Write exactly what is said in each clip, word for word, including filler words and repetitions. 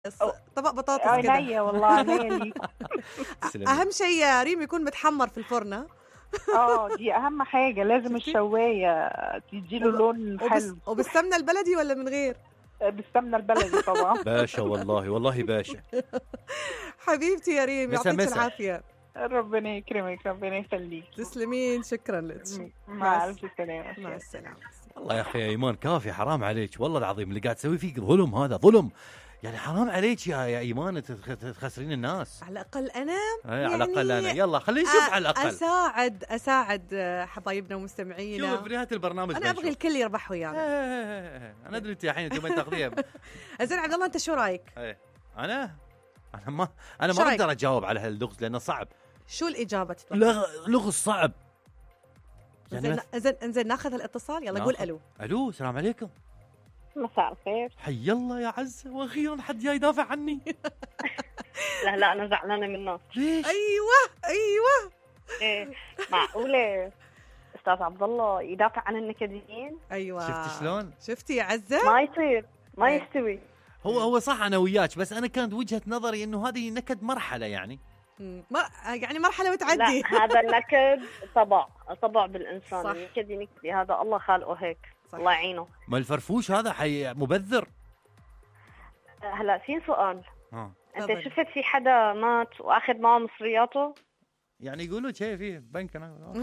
طبق بطاطس كده. عينيا والله عينيا ليك. اهم شيء يا ريم يكون متحمر في الفرن. اه دي اهم حاجه، لازم الشوايه تديله لون حلو. وبالسمنه البلدي ولا من غير؟ بالسمنه البلدي طبعا. باشا والله والله باشا. حبيبتي يا ريم يعطيك العافيه. ربنا يكرمك، ربنا يخليك. تسلمين، شكرا لك. مع الف سلامه. مع السلامه. والله يا اخي يا ايمان كافي، حرام عليك والله العظيم اللي قاعد تسوي فيك ظلم، هذا ظلم يعني، حرام عليك يا يا ايمان تخسرين الناس. على الاقل انا يعني يعني على الاقل انا يلا خلينا نشوف على الاقل اساعد اساعد حبايبنا ومستمعينا. شوف بنهايه البرنامج انا ابغي الكل يربح ويانا. انا ادري انت الحين انت وين تاخذيها. زين عبد الله انت شو رايك؟ ايه انا انا ما انا ما اقدر اجاوب على هاللغز لانه صعب. شو الاجابه؟ لغز صعب يعني. زين زين ناخذ الاتصال، يلا قول الو. الو السلام عليكم. مساء الخير. حي الله يا عزة، واخيرا حد جاي يدافع عني. لا لا انا زعلانه منك. ليش؟ ايوه ايوه ايه معقوله استاذ عبد الله يدافع عن النكديين؟ ايوه شفتي شلون؟ شفتي يا عزة؟ ما يصير، ما يستوي. هو هو صح انا وياك، بس انا كانت وجهة نظري انه هذه نكد مرحلة يعني. ما يعني مرحلة وتعدي. لا هذا النكد طبع طبع بالإنسان. النكد ينكدي، هذا الله خالقه هيك. صح. الله يعينه. ما الفرفوش هذا حي مبذر. هلا في سؤال. ها. انت طبعا. شفت في حدا مات واخذ معه مصرياته؟ يعني يقولوا شيء فيه بنك انا.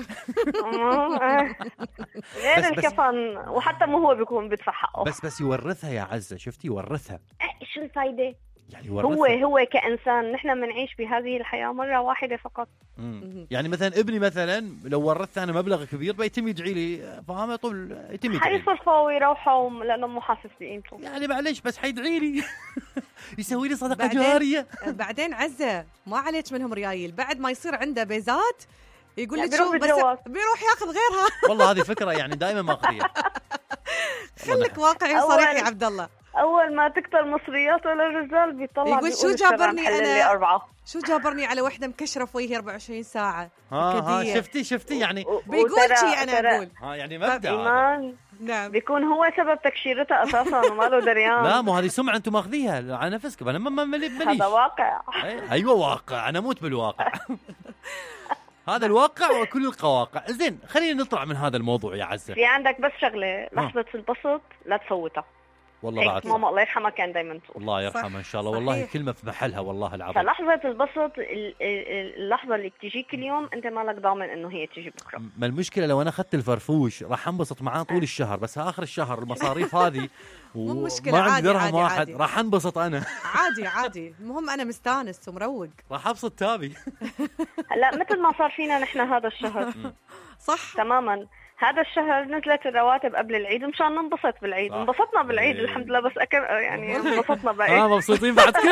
غير الكفن، وحتى مو هو بيكون بيدفع حقه. بس بس يورثها يا عزة، شفتي يورثها. شو الفايدة؟ يعني هو هو كإنسان نحن بنعيش بهذه الحياة مرة واحدة فقط. مم. يعني مثلا ابني مثلا لو ورثت أنا مبلغ كبير بيتم يدعي لي، فاهمة؟ طول يتم يدعي لي. حيصرفوا ويروحوا لأنه مو حاسس بقيمته. يعني معلش بس حيدعي لي. يسوي لي صدقة جارية. بعدين عزة ما عليك منهم ريايل، بعد ما يصير عنده بيزات يقول لك شو بس بيروح ياخذ غيرها. والله هذه فكرة يعني دائما ماخذيها. خليك واقعي وصريح يا عبد الله. أول ما تكتر مصرياته للرجال بيطلع يقول شو جابرني أنا أربعة. شو جابرني على وحدة مكشرة في وجهي أربعة وعشرين ساعة. ها ها شفتي شفتي يعني بيقول شيء أنا أقول. ها يعني مبدأ. إيمان نعم بيكون هو سبب تكشيرتها أساسا وما له دريان. لا مو هذه سمعة أنتم ماخذيها على نفسكم، أنا ما مليش. هذا واقع. أيوة واقع، أنا أموت بالواقع. هذا الواقع وكل القواقع. زين خلينا نطلع من هذا الموضوع يا عزة. في عندك بس شغلة، لحظة البسط لا تفوتها. والله بعد ماما الله يرحمها كان دايما تقول. الله يرحمها ان شاء الله. والله كلمه في محلها والله العظيم. فلحظه البسط اللحظه اللي بتجيك اليوم انت مالك ضامن انه هي تجي بكره. ما المشكله لو انا اخذت الفرفوش راح انبسط معاه طول الشهر، بس اخر الشهر المصاريف هذه مو مشكله، عادي درهم واحد راح انبسط انا. عادي عادي، المهم انا مستانس ومروق. راح ابسط تابي. هلا مثل ما صار فينا نحن هذا الشهر. صح تماما. هذا الشهر نزلت الرواتب قبل العيد مشان ننبسط بالعيد. انبسطنا بالعيد الحمد لله، بس أكل يعني انبسطنا بالعيد. اه مبسوطين بعدكم؟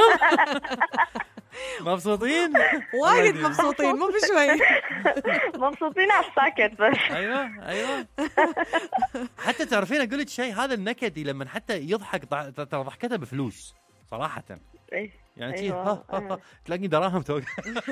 مبسوطين؟ وايد مبسوطين مو بشوي. مبسوطين على الساكت بس. ايوه ايوه. حتى تعرفين اقول لك شيء، هذا النكدي لما حتى يضحك ترى ضحكته بفلوس صراحه. يعني أيوة. أيوة. تلاقي دراهم توقع.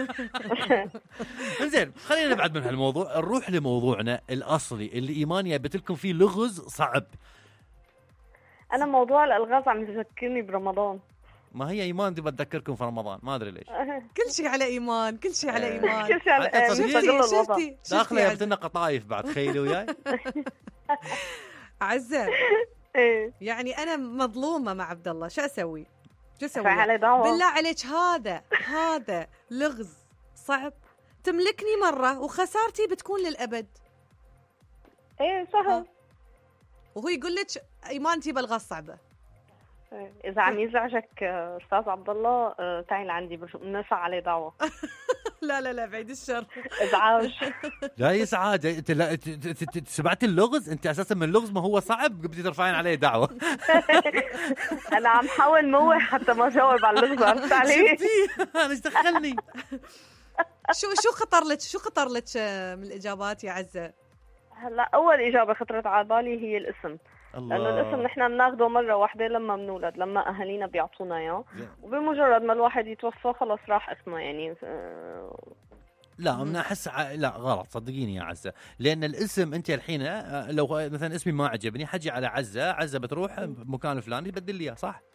انزين خلينا نبعد من هالموضوع، نروح لموضوعنا الأصلي اللي إيمانيا بتلكم فيه لغز صعب. أنا موضوع الألغاز عم يذكرني برمضان. ما هي إيمان تبى تذكركم في رمضان، ما أدري ليش. كل شيء على إيمان، كل شيء على إيمان. كل شيء على إيمان. شفتي شفتي داخلة يبتنا قطايف بعد، تخيلي وياي. عزة يعني أنا مظلومة مع عبد الله، شو أسوي؟ شو اسوي؟ بالله عليك هذا هذا لغز صعب، تملكني مرة وخسارتي بتكون للأبد. ايه سهل. وهو يقول لك ايمان تجيب الغاز صعبة. اذا عم يزعجك استاذ عبد الله تعال عندي بنرفع عليه دعوة. لا لا لا بعيد الشر. ازعاج. لا ازعاج. انت سمعت اللغز؟ انت اساسا من اللغز ما هو صعب بدي ترفعين عليه دعوة. انا عم حاول موح حتى ما جاوب على اللغز. عرفت علي؟ انا ايش دخلني؟ شو شو خطر لك شو خطر لك من الاجابات يا عزة؟ هلا اول اجابة خطرت على بالي هي الاسم. الله. لأنه الاسم نحن بناخده مرة واحدة لما بنولد، لما أهالينا بيعطونا إياه، وبمجرد ما الواحد يتوفى خلص راح اسمه يعني. لا أنا أحس ع... لا غلط صدقيني يا عزة، لأن الاسم أنت الحين لو مثلا اسمي ما عجبني حجي على عزة، عزة بتروح مكان الفلاني تبدل لي إياه صح؟